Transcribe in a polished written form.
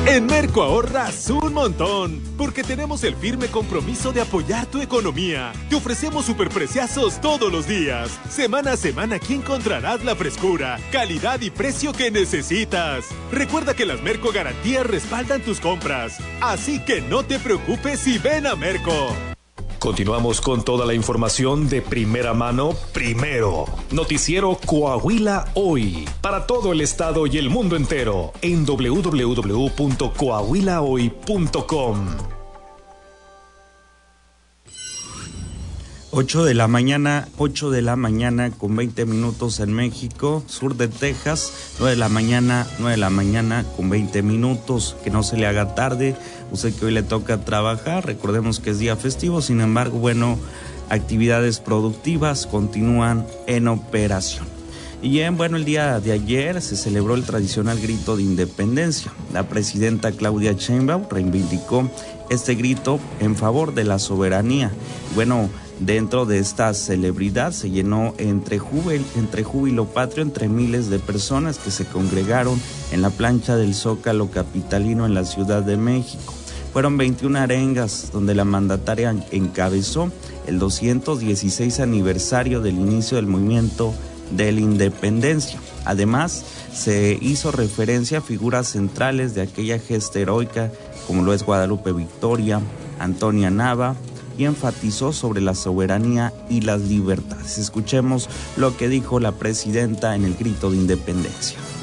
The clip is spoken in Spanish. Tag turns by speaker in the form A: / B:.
A: En Merco ahorras un montón, porque tenemos el firme compromiso de apoyar tu economía. Te ofrecemos superpreciazos todos los días. Semana a semana aquí encontrarás la frescura, calidad y precio que necesitas. Recuerda que las Merco Garantías respaldan tus compras, así que no te preocupes y ven a Merco.
B: Continuamos con toda la información de primera mano, primero. Noticiero Coahuila Hoy. Para todo el estado y el mundo entero en www.coahuilahoy.com.
C: 8 de la mañana con 20 minutos en México, sur de Texas, 9 de la mañana con 20 minutos, que no se le haga tarde, usted que hoy le toca trabajar, recordemos que es día festivo, sin embargo, bueno, actividades productivas continúan en operación. Y bien, bueno, el día de ayer se celebró el tradicional grito de independencia. La presidenta Claudia Sheinbaum reivindicó este grito en favor de la soberanía. Bueno, dentro de esta celebridad se llenó entre júbilo patrio entre miles de personas que se congregaron en la plancha del Zócalo capitalino en la Ciudad de México. Fueron 21 arengas donde la mandataria encabezó el 216 aniversario del inicio del movimiento de la independencia. Además, se hizo referencia a figuras centrales de aquella gesta heroica, como lo es Guadalupe Victoria, Antonia Nava, y enfatizó sobre la soberanía y las libertades. Escuchemos lo que dijo la presidenta en el grito de independencia.